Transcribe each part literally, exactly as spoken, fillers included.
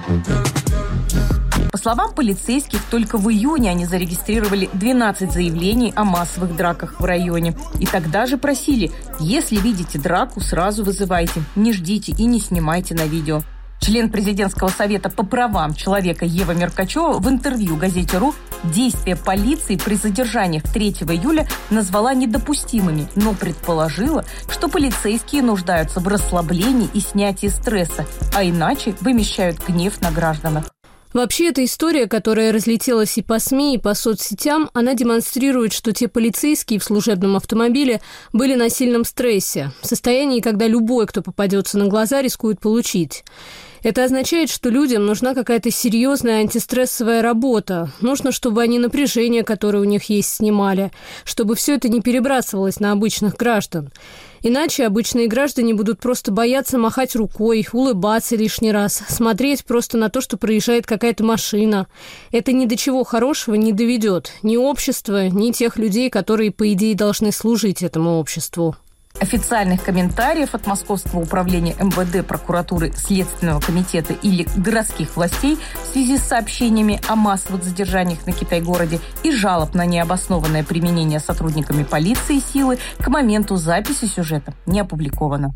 По словам полицейских, только в июне они зарегистрировали двенадцать заявлений о массовых драках в районе. И тогда же просили: если видите драку, сразу вызывайте, не ждите и не снимайте на видео. Член президентского совета по правам человека Ева Меркачева в интервью газете «Ру» действия полиции при задержаниях третьего июля назвала недопустимыми, но предположила, что полицейские нуждаются в расслаблении и снятии стресса, а иначе вымещают гнев на гражданах. Вообще, эта история, которая разлетелась и по СМИ, и по соцсетям, она демонстрирует, что те полицейские в служебном автомобиле были на сильном стрессе, в состоянии, когда любой, кто попадется на глаза, рискует получить. Это означает, что людям нужна какая-то серьезная антистрессовая работа. Нужно, чтобы они напряжение, которое у них есть, снимали, чтобы все это не перебрасывалось на обычных граждан. Иначе обычные граждане будут просто бояться махать рукой, улыбаться лишний раз, смотреть просто на то, что проезжает какая-то машина. Это ни до чего хорошего не доведет ни общества, ни тех людей, которые, по идее, должны служить этому обществу. Официальных комментариев от Московского управления эм вэ дэ, прокуратуры, Следственного комитета или городских властей в связи с сообщениями о массовых задержаниях на Китай-городе и жалоб на необоснованное применение сотрудниками полиции силы к моменту записи сюжета не опубликовано.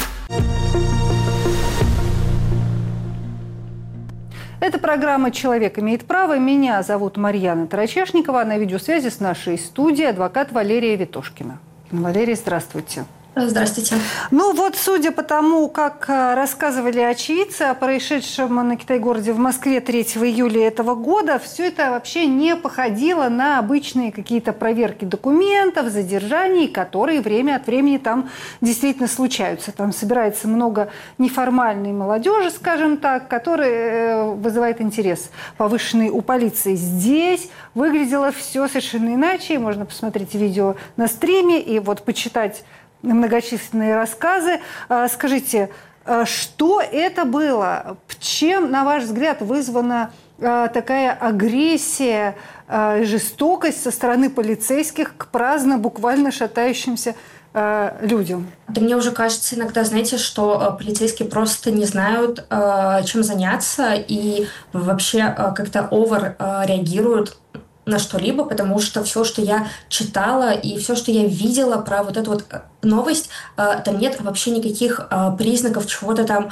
Это программа «Человек имеет право». Меня зовут Марьяна Тарачешникова. А на видеосвязи с нашей студией адвокат Валерия Ветошкина. Валерия, здравствуйте. Здравствуйте. Ну вот, судя по тому, как рассказывали очевидцы о происшедшем на Китай-городе в Москве третьего июля этого года, все это вообще не походило на обычные какие-то проверки документов, задержаний, которые время от времени там действительно случаются. Там собирается много неформальной молодежи, скажем так, которая вызывает интерес повышенный у полиции. Здесь выглядело все совершенно иначе. Можно посмотреть видео на стриме и вот почитать многочисленные рассказы. Скажите, что это было? Чем, на ваш взгляд, вызвана такая агрессия, жестокость со стороны полицейских к праздно, буквально шатающимся людям? Да мне уже кажется иногда, знаете, что полицейские просто не знают, чем заняться и вообще как-то овер реагируют на что-либо, потому что все, что я читала и все, что я видела про вот эту вот новость, там нет вообще никаких признаков чего-то там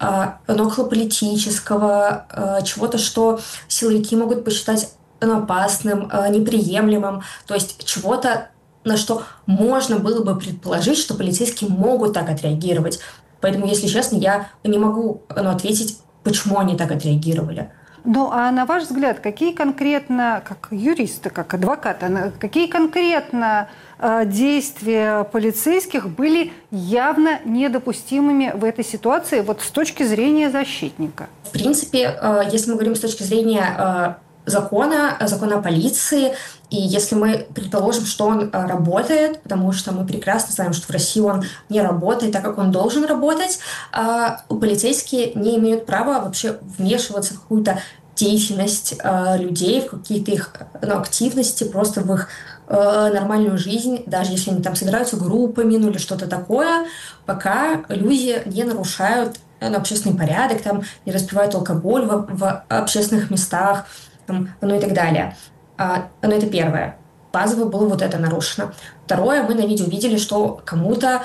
околополитического, чего-то, что силовики могут посчитать опасным, неприемлемым, то есть чего-то, на что можно было бы предположить, что полицейские могут так отреагировать. Поэтому, если честно, я не могу ну, ответить, почему они так отреагировали. Ну, а на ваш взгляд, какие конкретно, как юриста, как адвоката, какие конкретно э, действия полицейских были явно недопустимыми в этой ситуации вот с точки зрения защитника? В принципе, э, если мы говорим с точки зрения э, закона, закона о полиции, и если мы предположим, что он э, работает, потому что мы прекрасно знаем, что в России он не работает так, как он должен работать, э, полицейские не имеют права вообще вмешиваться в какую-то деятельность э, людей, в какие-то их ну, активности, просто в их э, нормальную жизнь, даже если они там собираются группами ну, или что-то такое, пока люди не нарушают ну, общественный порядок, там, не распивают алкоголь в, в общественных местах, там, ну и так далее. А, ну это первое. Базово было вот это нарушено. Второе, мы на видео видели, что кому-то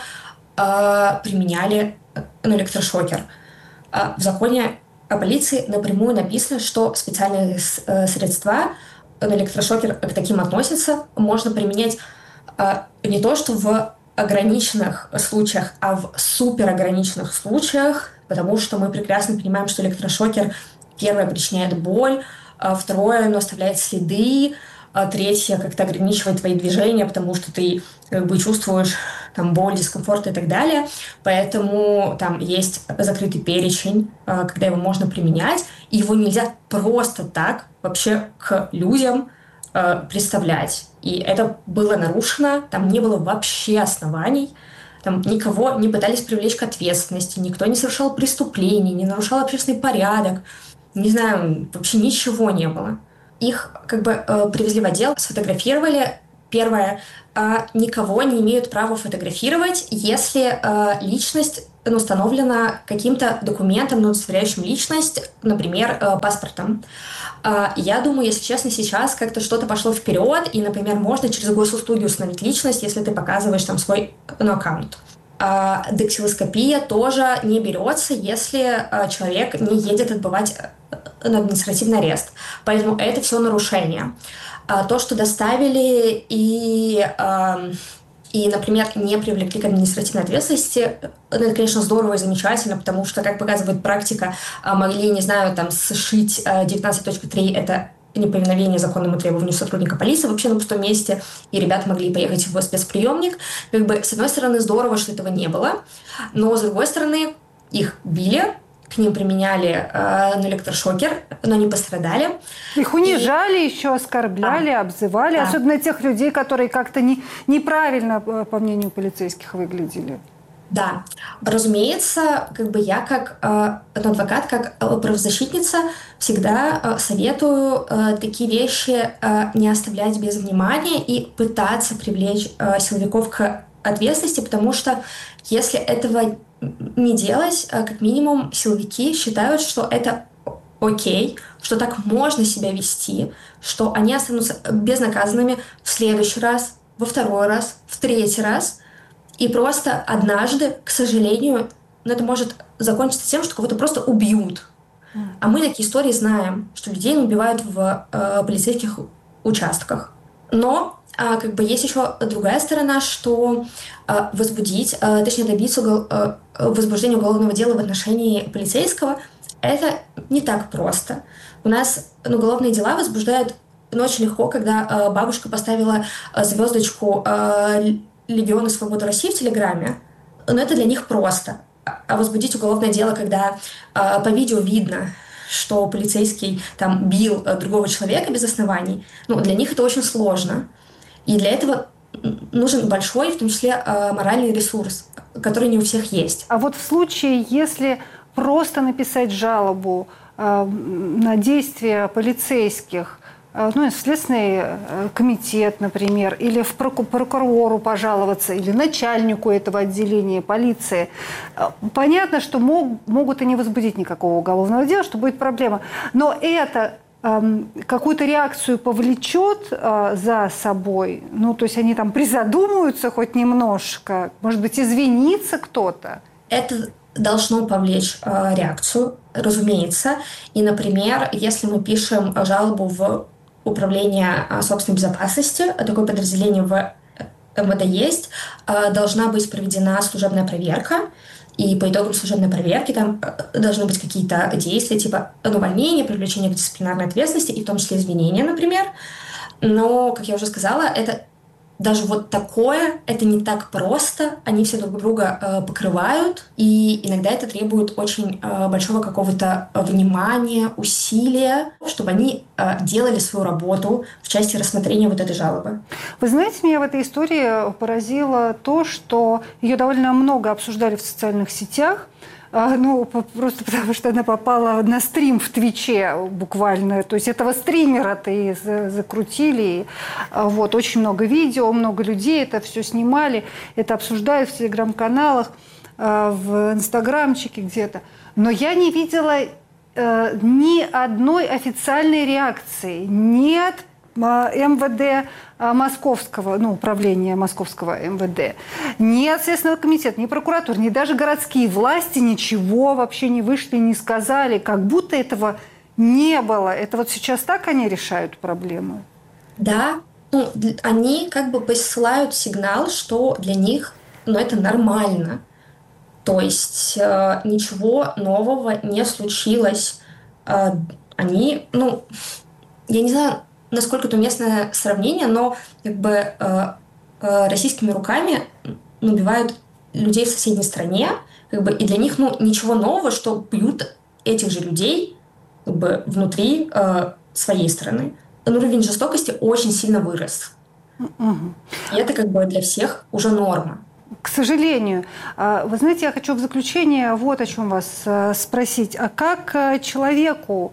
э, применяли ну, электрошокер. А в законе о полиции напрямую написано, что специальные э, средства, ну, электрошокер к таким относятся, можно применять э, не то, что в ограниченных случаях, а в суперограниченных случаях, потому что мы прекрасно понимаем, что электрошокер, первое, причиняет боль, а второе, оно оставляет следы, а третье, как-то ограничивает твои движения, потому что ты как бы чувствуешь там, боль, дискомфорт и так далее. Поэтому там есть закрытый перечень, когда его можно применять, и его нельзя просто так вообще к людям представлять. И это было нарушено, там не было вообще оснований, там никого не пытались привлечь к ответственности, никто не совершал преступлений, не нарушал общественный порядок. Не знаю, вообще ничего не было. Их как бы э, привезли в отдел, сфотографировали, Первое. Никого не имеют права фотографировать, если личность установлена каким-то документом, удостоверяющим личность, например, паспортом. Я думаю, если честно, сейчас как-то что-то пошло вперед, и, например, можно через госуслуги установить личность, если ты показываешь там свой ну, аккаунт. Дактилоскопия тоже не берется, если человек не едет отбывать на административный арест. Поэтому это все нарушение. То, что доставили и, и, например, не привлекли к административной ответственности, это, конечно, здорово и замечательно, потому что, как показывает практика, могли, не знаю, там, сшить девятнадцать точка три, это неповиновение законному требованию сотрудника полиции вообще на пустом месте, и ребята могли поехать в спецприемник. Как бы, с одной стороны, здорово, что этого не было, но, с другой стороны, их били, к ним применяли э, электрошокер, но не пострадали. Их унижали, и... еще оскорбляли, да. обзывали, да. особенно тех людей, которые как-то не, неправильно, по мнению полицейских, выглядели. Да, разумеется, как бы я как э, адвокат, как правозащитница всегда э, советую э, такие вещи э, не оставлять без внимания и пытаться привлечь э, силовиков к ответственности, потому что если этого не делать, э, как минимум силовики считают, что это окей, что так можно себя вести, что они останутся безнаказанными в следующий раз, во второй раз, в третий раз. И просто однажды, к сожалению, ну, это может закончиться тем, что кого-то просто убьют. Mm. А мы такие истории знаем, что людей убивают в э, полицейских участках. Но э, как бы есть еще другая сторона, что э, возбудить, э, точнее добиться угол, э, возбуждения уголовного дела в отношении полицейского, это не так просто. У нас ну, уголовные дела возбуждают ну, очень легко, когда э, бабушка поставила э, звездочку э, «Легионы свободы России» в Телеграме, но это для них просто. А возбудить уголовное дело, когда э, по видео видно, что полицейский там бил э, другого человека без оснований, ну, для них это очень сложно. И для этого нужен большой, в том числе, э, моральный ресурс, который не у всех есть. А вот в случае, если просто написать жалобу э, на действия полицейских, ну, Следственный комитет, например, или в прокурору пожаловаться, или начальнику этого отделения полиции. Понятно, что мог, могут и не возбудить никакого уголовного дела, что будет проблема. Но это э, какую-то реакцию повлечет э, за собой. Ну, то есть они там призадумаются хоть немножко, может быть, извинится кто-то. Это должно повлечь э, реакцию, разумеется. И, например, если мы пишем жалобу в Управление собственной безопасности, такое подразделение в эм вэ дэ есть, должна быть проведена служебная проверка, и по итогам служебной проверки там должны быть какие-то действия, типа увольнения, привлечения к дисциплинарной ответственности, и в том числе извинения, например. Но, как я уже сказала, это даже вот такое, это не так просто, они все друг друга э, покрывают, и иногда это требует очень э, большого какого-то внимания, усилия, чтобы они э, делали свою работу в части рассмотрения вот этой жалобы. Вы знаете, меня в этой истории поразило то, что ее довольно много обсуждали в социальных сетях. Ну, просто потому что она попала на стрим в Твиче буквально. То есть этого стримера-то и закрутили. Вот, очень много видео, много людей это все снимали. Это обсуждают в телеграм-каналах, в инстаграмчике где-то. Но я не видела ни одной официальной реакции. Нет эм вэ дэ Московского, ну, управления Московского эм вэ дэ, ни от Следственного комитета, ни прокуратура, ни даже городские власти ничего вообще не вышли, не сказали, как будто этого не было. Это вот сейчас так они решают проблему? Да, ну, они как бы посылают сигнал, что для них ну, это нормально. То есть э, ничего нового не случилось. Э, они, ну, я не знаю, насколько это уместное сравнение, но как бы э, э, российскими руками убивают людей в соседней стране, как бы, и для них ну, ничего нового, что бьют этих же людей как бы, внутри э, своей страны. Но уровень жестокости очень сильно вырос. Угу. И это как бы для всех уже норма. К сожалению. Вы знаете, я хочу в заключение вот о чем вас спросить. А как человеку,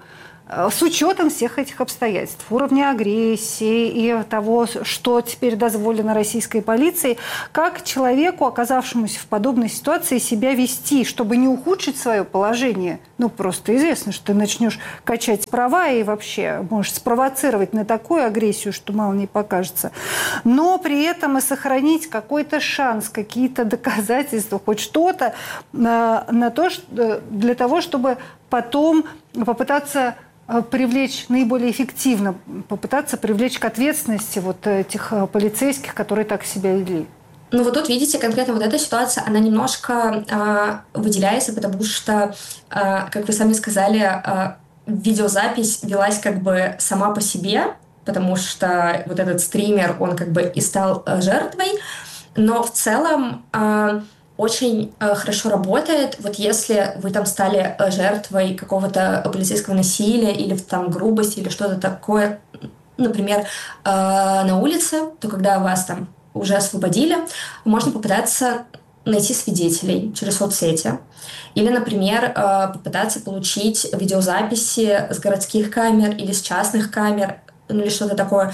с учетом всех этих обстоятельств, уровня агрессии и того, что теперь дозволено российской полиции, как человеку, оказавшемуся в подобной ситуации, себя вести, чтобы не ухудшить свое положение? Ну, просто известно, что ты начнешь качать права и вообще можешь спровоцировать на такую агрессию, что мало не покажется. Но при этом и сохранить какой-то шанс, какие-то доказательства, хоть что-то на, на то, что, для того, чтобы потом попытаться привлечь наиболее эффективно, попытаться привлечь к ответственности вот этих полицейских, которые так себя вели. Ну вот тут, видите, конкретно вот эта ситуация, она немножко э, выделяется, потому что, э, как вы сами сказали, э, видеозапись велась как бы сама по себе, потому что вот этот стример, он как бы и стал э, жертвой, но в целом э, очень э, хорошо работает, вот если вы там стали э, жертвой какого-то полицейского насилия или там грубости или что-то такое, например, э, на улице, то когда вас там уже освободили, можно попытаться найти свидетелей через соцсети. Или, например, попытаться получить видеозаписи с городских камер или с частных камер, ну или что-то такое.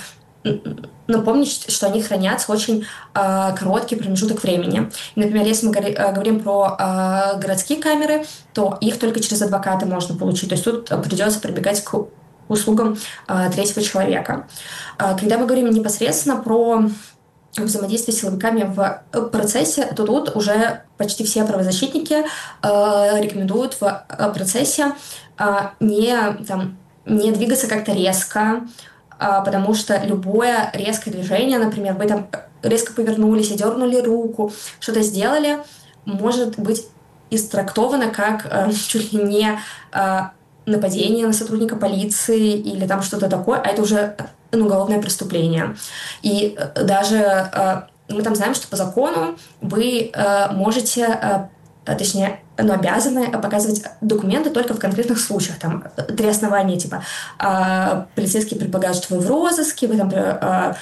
Но помните, что они хранятся очень короткий промежуток времени. И, например, если мы говорим про городские камеры, то их только через адвоката можно получить. То есть тут придется прибегать к услугам третьего человека. Когда мы говорим непосредственно про взаимодействие с силовиками в процессе, то тут уже почти все правозащитники э, рекомендуют в процессе э, не, там, не двигаться как-то резко, э, потому что любое резкое движение, например, вы там резко повернулись и дернули руку, что-то сделали, может быть истрактовано как э, чуть ли не э, нападение на сотрудника полиции или там что-то такое, а это уже ну, уголовное преступление. И даже э, мы там знаем, что по закону вы э, можете, э, точнее, ну, обязаны показывать документы только в конкретных случаях. Там три основания, типа э, полицейские предполагают, что вы в розыске, вы там э,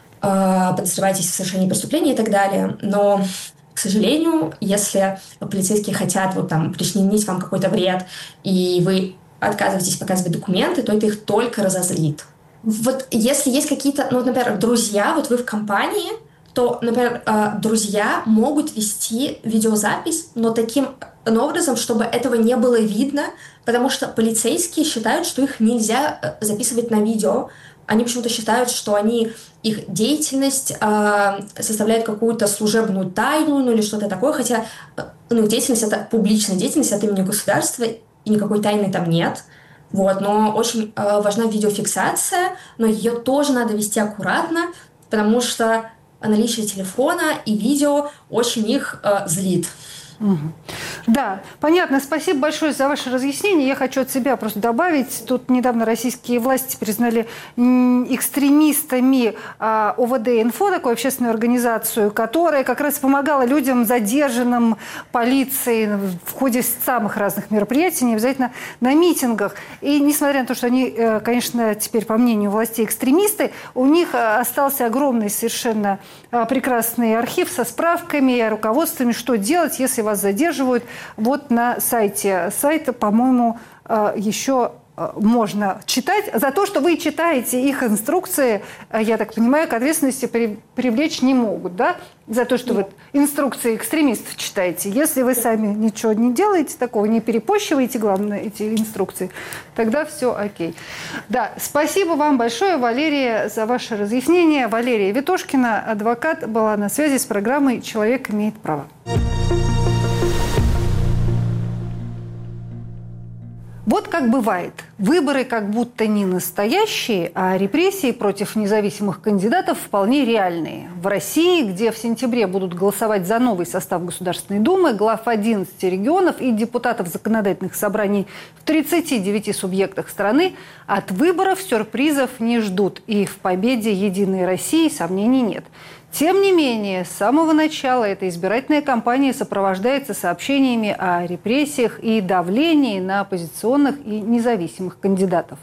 э, подозреваетесь в совершении преступления и так далее. Но к сожалению, если полицейские хотят вот, там, причинить вам какой-то вред, и вы отказываетесь показывать документы, то это их только разозлит. Вот если есть какие-то, ну, например, друзья, вот вы в компании, то, например, друзья могут вести видеозапись, но таким образом, чтобы этого не было видно, потому что полицейские считают, что их нельзя записывать на видео. Они почему-то считают, что они, их деятельность э, составляет какую-то служебную тайну, ну или что-то такое, хотя ну, их деятельность — это публичная деятельность от имени государства, и никакой тайны там нет. Вот, но очень э, важна видеофиксация, но ее тоже надо вести аккуратно, потому что наличие телефона и видео очень их э, злит. Угу. Да, понятно. Спасибо большое за ваше разъяснение. Я хочу от себя просто добавить. Тут недавно российские власти признали экстремистами О В Д-Инфо, такую общественную организацию, которая как раз помогала людям, задержанным полицией в ходе самых разных мероприятий, не обязательно на митингах. И несмотря на то, что они, конечно, теперь, по мнению властей, экстремисты, у них остался огромный совершенно прекрасный архив со справками, руководствами, что делать, если вас задерживают. Вот на сайте. Сайт, по-моему, еще можно читать. За то, что вы читаете их инструкции, я так понимаю, к ответственности привлечь не могут, да? За то, что вы инструкции экстремистов читаете. Если вы сами ничего не делаете такого, не перепощиваете, главное, эти инструкции, тогда все окей. Да, спасибо вам большое, Валерия, за ваше разъяснение. Валерия Ветошкина, адвокат, была на связи с программой «Человек имеет право». Вот как бывает. Выборы как будто не настоящие, а репрессии против независимых кандидатов вполне реальные. В России, где в сентябре будут голосовать за новый состав Государственной Думы, глав одиннадцати регионов и депутатов законодательных собраний в тридцати девяти субъектах страны, от выборов сюрпризов не ждут. И в победе «Единой России» сомнений нет. Тем не менее, с самого начала эта избирательная кампания сопровождается сообщениями о репрессиях и давлении на оппозиционных и независимых кандидатов.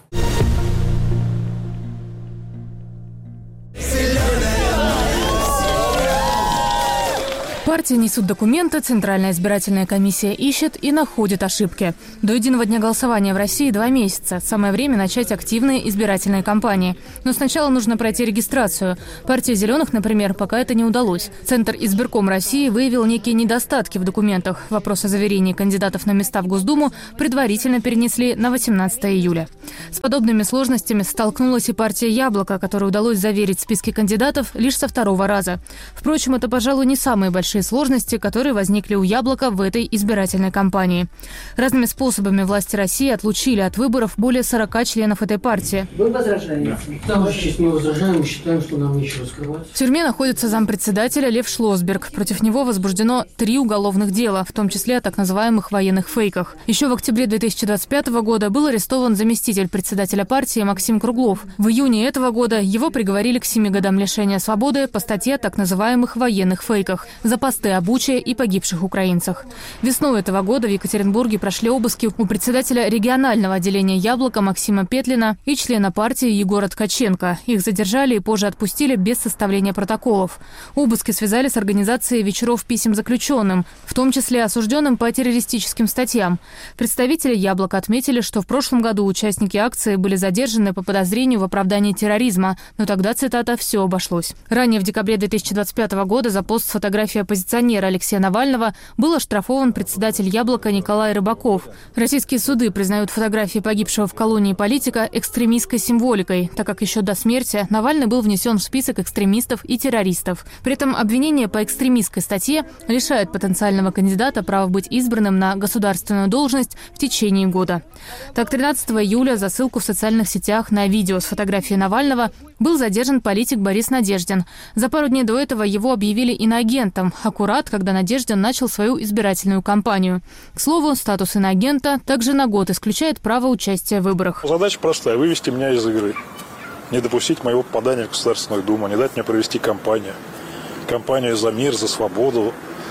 Партии несут документы, Центральная избирательная комиссия ищет и находит ошибки. До единого дня голосования в России два месяца. Самое время начать активные избирательные кампании. Но сначала нужно пройти регистрацию. Партии «Зеленых», например, пока это не удалось. Центр избирком России выявил некие недостатки в документах. Вопрос о заверении кандидатов на места в Госдуму предварительно перенесли на восемнадцатое июля. С подобными сложностями столкнулась и партия «Яблоко», которой удалось заверить списки кандидатов лишь со второго раза. Впрочем, это, пожалуй, не самые большие сложности, которые возникли у «Яблока» в этой избирательной кампании. Разными способами власти России отлучили от выборов более сорока членов этой партии. Вы возражаете? Да, мы сейчас не возражаем, мы считаем, что нам нечего скрывать. В тюрьме находится зампредседателя Лев Шлосберг. Против него возбуждено три уголовных дела, в том числе о так называемых военных фейках. Еще в октябре две тысячи двадцать пятого года был арестован заместитель председателя партии Максим Круглов. В июне этого года его приговорили к семи годам лишения свободы по статье о так называемых военных фейках за посты о Буче и погибших украинцах. Весной этого года в Екатеринбурге прошли обыски у председателя регионального отделения «Яблоко» Максима Петлина и члена партии Егора Ткаченко. Их задержали и позже отпустили без составления протоколов. Обыски связали с организацией вечеров писем заключенным, в том числе осужденным по террористическим статьям. Представители «Яблока» отметили, что в прошлом году участники акции были задержаны по подозрению в оправдании терроризма, но тогда, цитата, «все обошлось». Ранее в декабре две тысячи двадцать пятого года за пост с фотографией оппозиционера Алексея Навального был оштрафован председатель «Яблока» Николай Рыбаков. Российские суды признают фотографии погибшего в колонии политика экстремистской символикой, так как еще до смерти Навальный был внесен в список экстремистов и террористов. При этом обвинение по экстремистской статье лишает потенциального кандидата права быть избранным на государственную должность в течение года. Так, тринадцатого июля за ссылку в социальных сетях на видео с фотографией Навального был задержан политик Борис Надеждин. За пару дней до этого его объявили иноагентом, аккурат, когда Надеждин начал свою избирательную кампанию. К слову, статус иноагента также на год исключает право участия в выборах. Задача простая – вывести меня из игры. Не допустить моего попадания в Государственную Думу, не дать мне провести кампанию. Кампанию за мир, за свободу,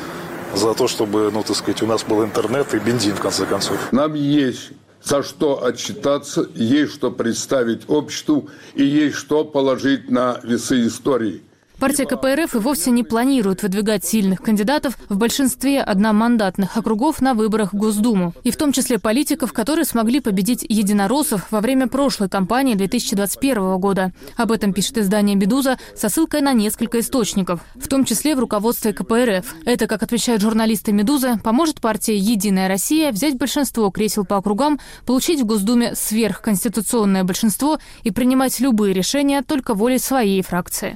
за то, чтобы, ну, так сказать, у нас был интернет и бензин, в конце концов. Нам есть за что отчитаться, есть что представить обществу и есть что положить на весы истории. Партия ка пэ эр эф и вовсе не планирует выдвигать сильных кандидатов в большинстве одномандатных округов на выборах в Госдуму. И в том числе политиков, которые смогли победить единороссов во время прошлой кампании две тысячи двадцать первого года. Об этом пишет издание «Медуза» со ссылкой на несколько источников, в том числе в руководстве ка пэ эр эф. Это, как отмечают журналисты «Медузы», поможет партии «Единая Россия» взять большинство кресел по округам, получить в Госдуме сверхконституционное большинство и принимать любые решения только волей своей фракции.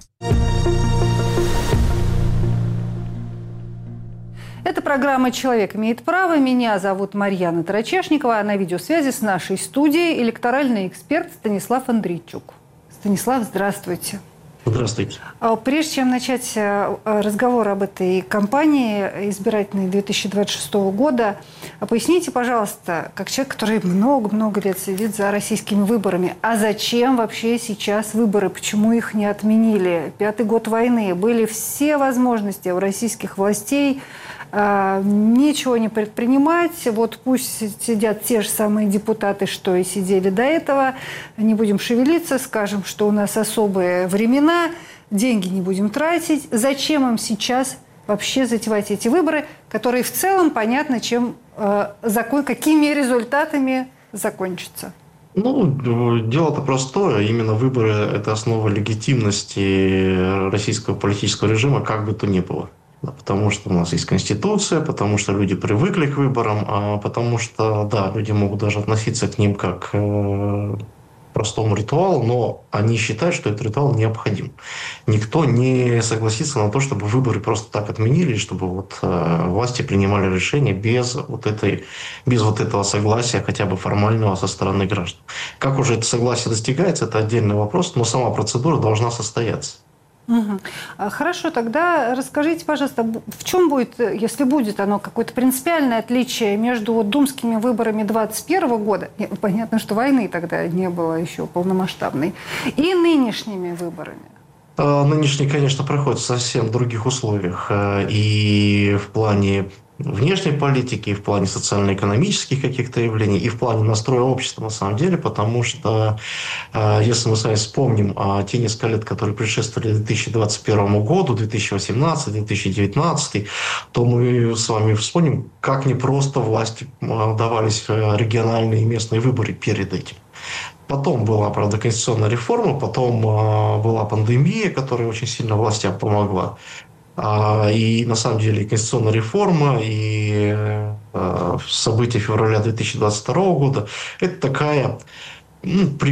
Это программа «Человек имеет право». Меня зовут Марьяна Тарачешникова, а на видеосвязи с нашей студией электоральный эксперт Станислав Андрейчук. Станислав, здравствуйте. Здравствуйте. Прежде чем начать разговор об этой кампании избирательной две тысячи двадцать шестого года, поясните, пожалуйста, как человек, который много-много лет следит за российскими выборами, а зачем вообще сейчас выборы, почему их не отменили? Пятый год войны, были все возможности у российских властей ничего не предпринимать. Вот пусть сидят те же самые депутаты, что и сидели до этого. Не будем шевелиться, скажем, что у нас особые времена, деньги не будем тратить. Зачем им сейчас вообще затевать эти выборы, которые в целом понятно, чем, закон, какими результатами закончатся? Ну, дело-то простое. Именно выборы – это основа легитимности российского политического режима, как бы то ни было. Потому что у нас есть Конституция, потому что люди привыкли к выборам, а потому что, да, люди могут даже относиться к ним как к простому ритуалу, но они считают, что этот ритуал необходим. Никто не согласится на то, чтобы выборы просто так отменили, чтобы вот власти принимали решения без вот этой, без вот этого согласия, хотя бы формального со стороны граждан. Как уже это согласие достигается, это отдельный вопрос, но сама процедура должна состояться. Угу. Хорошо, тогда расскажите, пожалуйста, в чем будет, если будет оно, какое-то принципиальное отличие между вот думскими выборами двадцать первого года, понятно, что войны тогда не было еще полномасштабной, и нынешними выборами? Нынешние, конечно, проходят в совсем других условиях. И в плане внешней политики, и в плане социально-экономических каких-то явлений, и в плане настроя общества на самом деле, потому что если мы с вами вспомним те несколько лет, которые предшествовали две тысячи двадцать первому году, две тысячи восемнадцатый, две тысячи девятнадцатый, то мы с вами вспомним, как непросто власти давались региональные и местные выборы перед этим. Потом была, правда, конституционная реформа, потом была пандемия, которая очень сильно властям помогла. И на самом деле и конституционная реформа, и события февраля две тысячи двадцать второго года – это такая, ну,